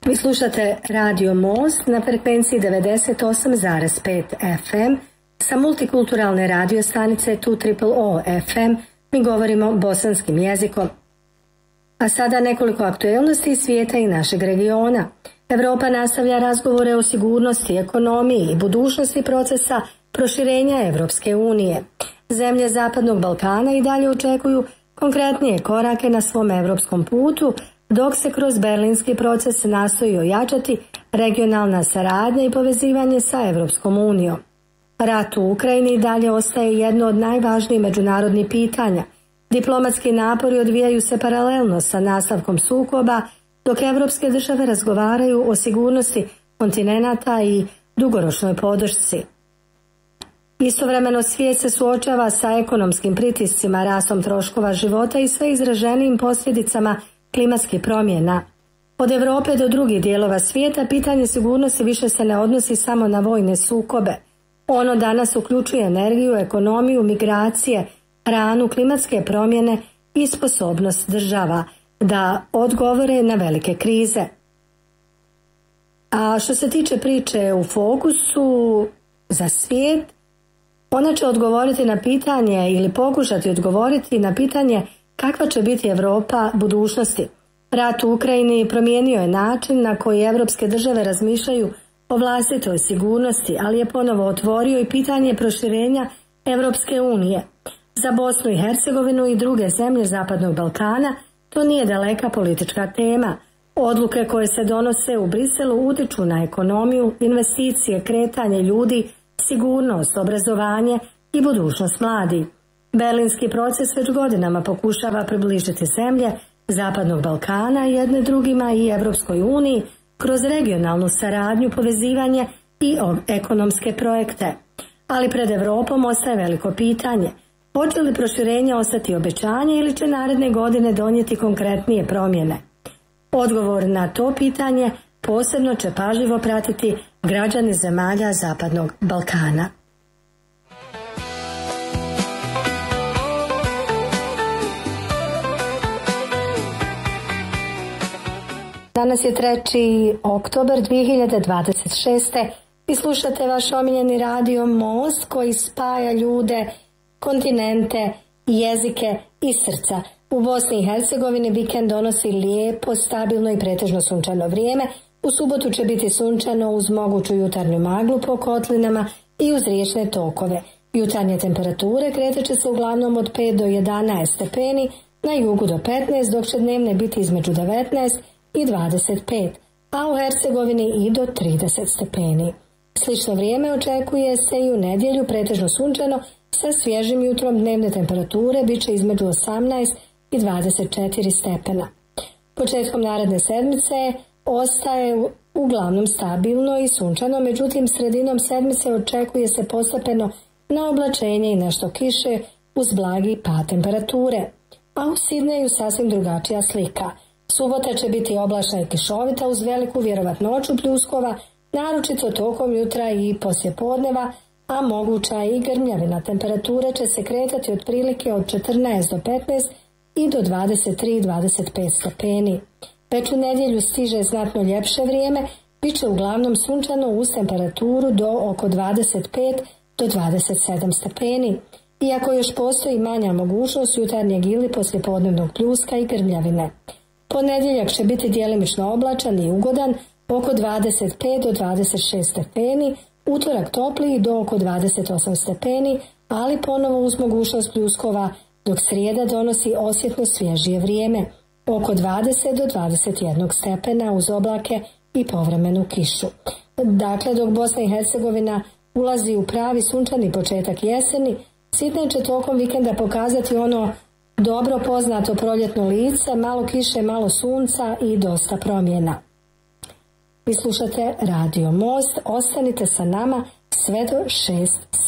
Vi slušate Radio Most na frekvenciji 98,5 FM sa multikulturalne radio stanice 2OOO FM. Mi govorimo bosanskim jezikom. A sada nekoliko aktuelnosti iz svijeta i našeg regiona. Evropa nastavlja razgovore o sigurnosti, ekonomiji i budućnosti procesa proširenja Evropske unije. Zemlje Zapadnog Balkana i dalje očekuju konkretnije korake na svom evropskom putu, dok se kroz berlinski proces nastoji ojačati regionalna saradnja i povezivanje sa Evropskom unijom. Rat u Ukrajini dalje ostaje jedno od najvažnijih međunarodnih pitanja. Diplomatski napori odvijaju se paralelno sa nastavkom sukoba, dok evropske države razgovaraju o sigurnosti kontinenata i dugoročnoj podršci. Istovremeno svijet se suočava sa ekonomskim pritiscima, rastom troškova života i sve izraženijim posljedicama klimatskih promjena. Od Europe do drugih dijelova svijeta pitanje sigurnosti više se ne odnosi samo na vojne sukobe. Ono danas uključuje energiju, ekonomiju, migracije, hranu, klimatske promjene i sposobnost država da odgovore na velike krize. A što se tiče priče u fokusu za svijet, ona će odgovoriti na pitanje ili pokušati odgovoriti na pitanje kakva će biti Europa budućnosti. Rat u Ukrajini promijenio je način na koji evropske države razmišljaju o vlastitoj sigurnosti, ali je ponovo otvorio i pitanje proširenja Evropske unije. Za Bosnu i Hercegovinu i druge zemlje Zapadnog Balkana to nije daleka politička tema. Odluke koje se donose u Briselu utiču na ekonomiju, investicije, kretanje ljudi, sigurnost, obrazovanje i budućnost mladih. Berlinski proces već godinama pokušava približiti zemlje Zapadnog Balkana jedne drugima i Evropskoj uniji kroz regionalnu saradnju, povezivanje i ekonomske projekte. Ali pred Evropom ostaje veliko pitanje. Hoće li proširenje ostati obećanje ili će naredne godine donijeti konkretnije promjene? Odgovor na to pitanje posebno će pažljivo pratiti građani zemalja Zapadnog Balkana. Danas je 3. oktobar 2026. I slušate vaš omiljeni radio Most koji spaja ljude, kontinente, jezike i srca. U Bosni i Hercegovini vikend donosi lijepo, stabilno i pretežno sunčano vrijeme. U subotu će biti sunčano uz moguću jutarnju maglu po kotlinama i uz riječne tokove. Jutarnje temperature kretat će se uglavnom od 5 do 11 stepeni, na jugu do 15, dok će dnevne biti između 19 i 25, a u Hercegovini i do 30 stepeni. Slično vrijeme očekuje se i u nedjelju, pretežno sunčano, sa svježim jutrom dnevne temperature bit će između 18 i 24 stepena. Početkom naredne sedmice ostaje uglavnom stabilno i sunčano, međutim sredinom sedmice očekuje se postepeno na oblačenje i nešto kiše uz blagi pad temperature, a u Sidneju sasvim drugačija slika. Subota će biti oblačna i kišovita uz veliku vjerovatnoću pljuskova, naročito tokom jutra i poslijepodneva, a moguća i grmljavina. Temperature će se kretati otprilike od 14 do 15 i do 23-25 stepeni. Već u nedjelju stiže znatno ljepše vrijeme, bit će uglavnom sunčano uz temperaturu do oko 25 do 27 stepeni, iako još postoji manja mogućnost jutarnjeg ili poslijepodnevnog pljuska i grmljavine. Ponedjeljak će biti djelimično oblačan i ugodan, oko 25 do 26 stepeni, utorak topliji do oko 28 stepeni, ali ponovo uz mogućnost pljuskova, dok srijeda donosi osjetno svježije vrijeme, oko 20 do 21 stepena uz oblake i povremenu kišu. Dakle, dok Bosna i Hercegovina ulazi u pravi sunčani početak jeseni, Sidnej će tokom vikenda pokazati ono dobro poznato proljetno lice, malo kiše, malo sunca i dosta promjena. Vi slušate Radio Most, ostanite sa nama sve do 6